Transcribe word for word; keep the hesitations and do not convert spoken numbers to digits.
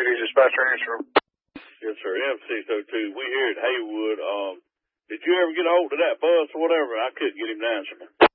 Lady Dispatcher answer. Yes, sir. M six oh two. We here at Haywood. Um, did you ever get a hold of that bus or whatever? I couldn't get him to answer me.